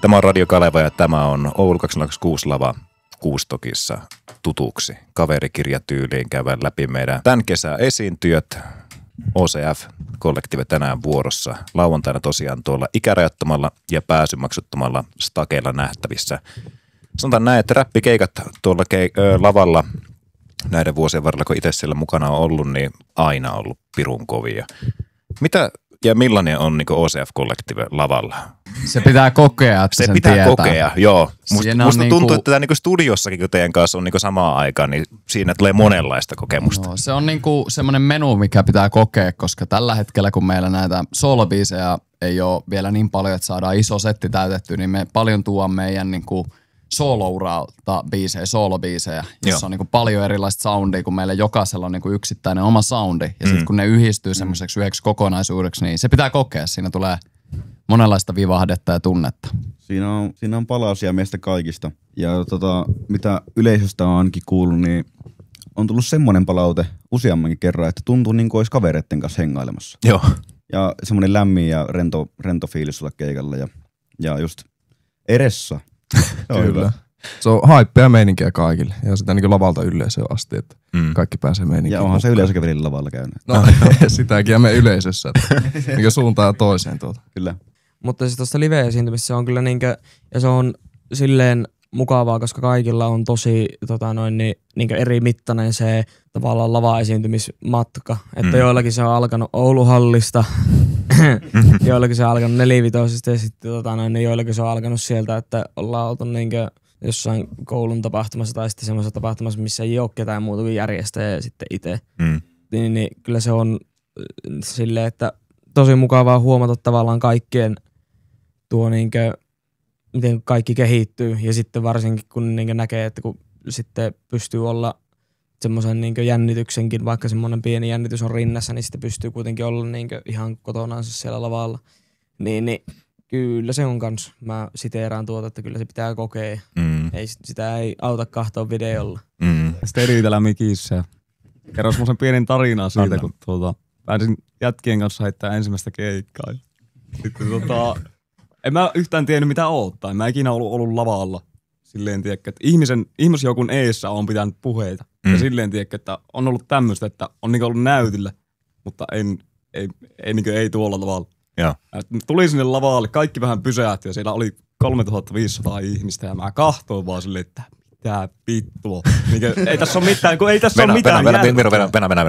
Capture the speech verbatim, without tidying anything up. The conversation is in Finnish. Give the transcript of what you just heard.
Tämä on Radio Kaleva ja tämä on Oulu kaksituhattakaksikymmentäkuusi lava Kuustokissa tutuksi kaverikirjatyyliin käydään läpi meidän tämän kesän esiintyjät. O C F-kollektiivi tänään vuorossa. Lauantaina tosiaan tuolla ikärajattomalla ja pääsymaksuttomalla stakeilla nähtävissä. Sanotaan näin, että räppikeikat tuolla ke- ö, lavalla näiden vuosien varrella, kun itse siellä mukana on ollut, niin aina ollut pirun kovia. Mitä ja millainen on niin O C F-kollektiivi lavalla? Se pitää kokea, että Se sen pitää tietää. kokea, joo. Musta, musta niinku... tuntuu, että tämä niinku studiossakin, kun teidän kanssa on niinku samaan aikaan, niin siinä tulee monenlaista kokemusta. No, se on niinku semmoinen menu, mikä pitää kokea, koska tällä hetkellä, kun meillä näitä soolobiisejä ei ole vielä niin paljon, että saadaan iso setti täytetty, niin me paljon tuon meidän niinku soolouralta biisejä, soolobiisejä, jossa on niinku paljon erilaista soundia, kun meillä jokaisella on niinku yksittäinen oma soundi. Ja mm. sitten kun ne yhdistyy semmoiseksi yhdeksi kokonaisuudeksi, niin se pitää kokea. Siinä tulee monenlaista vivahdetta ja tunnetta. Siinä on, siinä on palasia meistä kaikista. Ja tota, mitä yleisöstä on ainakin kuullut, niin on tullut semmoinen palaute useammankin kerran, että tuntuu niin kuin olisi kavereiden kanssa hengailemassa. Joo. Ja semmoinen lämmin ja rento, rento fiilis olla keikalla. Ja, ja just eressä. Kyllä. Se on haippea meininkiä kaikille ja sitä niin lavalta yleisöön asti, että mm. kaikki pääsee meininkiin. Ja onhan mukaan. Se yleisökin välillä lavalla käynyt. No sitäkin ja me yleisössä, mikä suuntaan ja toiseen tuota. Kyllä. Mutta siis tuosta live-esiintymissä se on kyllä niinkö, ja se on silleen mukavaa, koska kaikilla on tosi tota noin, niin, niinkö eri mittainen se tavallaan lava-esiintymismatka. Että mm. joillakin se on alkanut Ouluhallista, joillakin se on alkanut nelivitoisesta ja sitten tota noin, niin joillakin se on alkanut sieltä, että ollaan oltu niinkö jossain koulun tapahtumassa tai sitten semmoisessa tapahtumassa, missä ei ole ketään muuta kuin järjestäjä ja sitten itse. Mm. Niin, niin kyllä se on silleen, että tosi mukavaa huomata tavallaan kaikkien tuo niinkö, miten kaikki kehittyy ja sitten varsinkin kun niinkö näkee, että kun sitten pystyy olla semmoisen niinkö jännityksenkin, vaikka semmoinen pieni jännitys on rinnassa, niin sitten pystyy kuitenkin olla niinkö ihan kotonaansa siellä lavalla. Niin, niin kyllä se on kans. Mä siteeraan tuota, että kyllä se pitää kokea. Mm. Ei, sitä ei auta kahtoa videolla. Mm. Sitten eritellä mikissä. Kerro semmoisen pienen tarinan siitä, Anna. kun tuota, pääsin jätkien kanssa heittää ensimmäistä keikkaa. Sitten tota, en mä yhtään tiennyt mitä odottaa. Mä en ikinä ollut, ollut lavalla. Silleen tiedäkö, että ihmisen, ihmisjoukun eessä on pitänyt puheita. Mm. Ja silleen tiedäkö, että on ollut tämmöistä, että on niinku ollut näytillä, mutta en, ei, ei, niinku, ei tuolla tavalla. Ja. Tuli sinne lavalle, kaikki vähän pysähti ja siellä oli kolmetuhattaviisisataa ihmistä ja mä kahtoin vaan silleen, että mitä vittua. Niin, ei tässä ole mitään, kun ei tässä venä, ole mitään venä, venä, venä, venä, venä, venä,